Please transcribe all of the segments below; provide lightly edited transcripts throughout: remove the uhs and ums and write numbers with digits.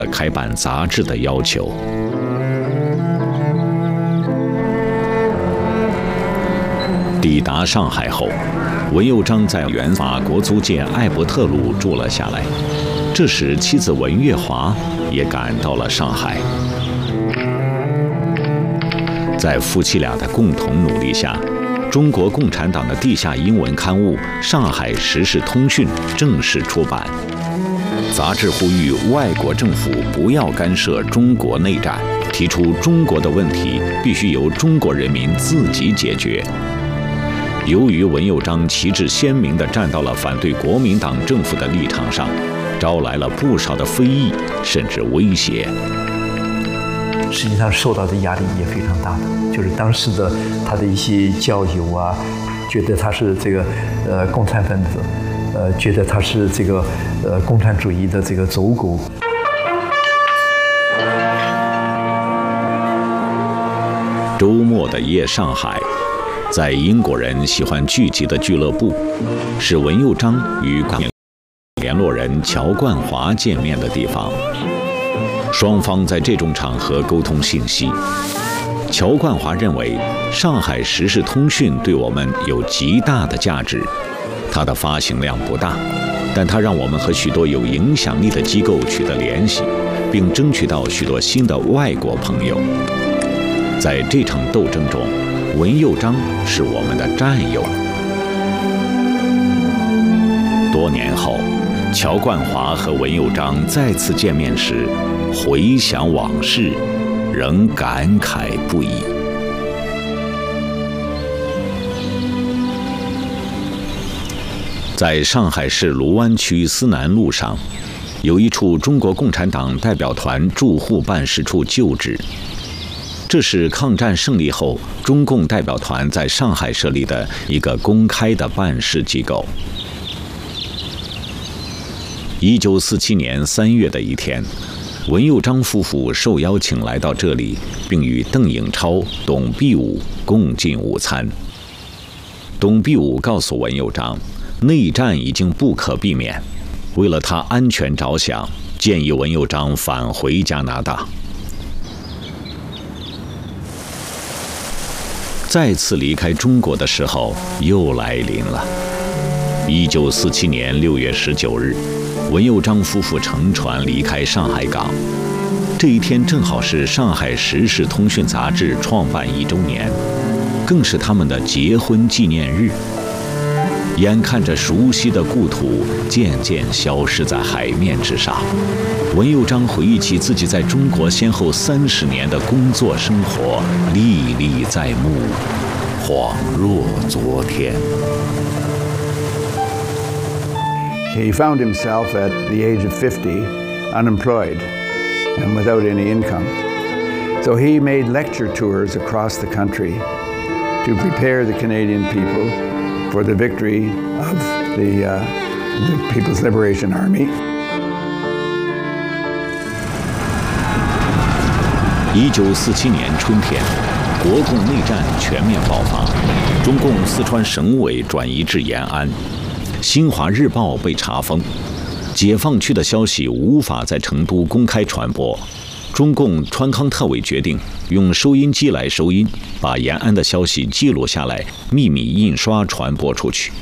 开办杂志的要求。抵达上海后，文佑章在原法国租界艾伯特路住了下来。这时，妻子文月华也赶到了上海。在夫妻俩的共同努力下，中国共产党的地下英文刊物《上海时事通讯》正式出版。杂志呼吁外国政府不要干涉中国内战，提出中国的问题必须由中国人民自己解决。由于文佑章旗帜鲜明地站到了反对国民党政府的立场上，招来了不少的非议，甚至威胁。 实际上受到的压力也非常大的，就是当时的他的一些教友啊，觉得他是这个共产分子，觉得他是这个共产主义的这个走狗。 周末的夜上海，在英国人喜欢聚集的俱乐部，是文佑章与联络人乔冠华见面的地方。双方在这种场合沟通信息。乔冠华认为，《上海时事通讯》对我们有极大的价值。它的发行量不大，但它让我们和许多有影响力的机构取得联系，并争取到许多新的外国朋友。在这场斗争中，文佑章是我们的战友。多年后，乔冠华和文佑章再次见面时，回想往事，仍感慨不已。在上海市卢湾区思南路上，有一处中国共产党代表团驻沪办事处旧址。这是抗战胜利后中共代表团在上海设立的一个公开的办事机构。1947年3月的一天，文佑章夫妇受邀请来到这里，并与邓颖超、董必武共进午餐。董必武告诉文佑章，内战已经不可避免，为了他安全着想，建议文佑章返回加拿大。再次离开中国的时候又来临了。1947年6月19日，文佑章夫妇乘船离开上海港。这一天正好是《上海时事通讯》杂志创办1周年，更是他们的结婚纪念日。眼看着熟悉的故土渐渐消失在海面之上，文佑章回忆起自己在中国先后30年的工作生活，历历在目，恍若昨天。 He found himself at the age of 50, unemployed and without any income. So he made lecture tours across the country to prepare the Canadian people for the victory of the People's Liberation Army. 1947年春天，国共内战全面爆发，中共四川省委转移至延安，新华日报被查封，解放区的消息无法在成都公开传播。中共川康特委决定用收音机来收音，把延安的消息记录下来，秘密印刷传播出去。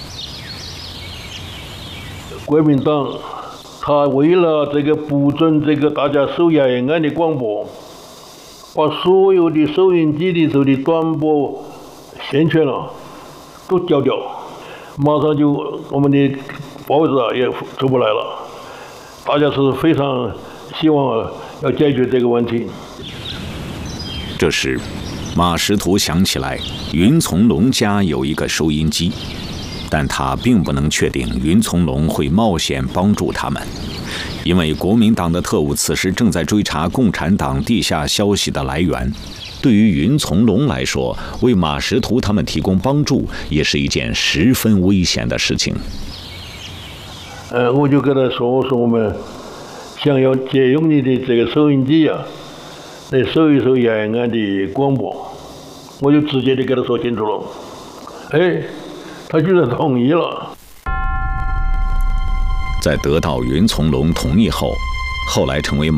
国民党他为了这个不准这个大家收延安的广播，把所有的收音机里头的短波线权都交掉，马上就我们的报纸也出不来了。大家是非常希望要解决这个问题。 这时，马识途想起来云从龙家有一个收音机，但他并不能确定云从龙会冒险帮助他们，因为国民党的特务此时正在追查共产党地下消息的来源。对于云从龙来说，为马识途他们提供帮助也是一件十分危险的事情。 我就跟他说，我说我们想要借用你的这个收音机来收一收延安的广播，我就直接的给他说清楚了。他居然同意了。 在得到云从龙同意后， 后来成为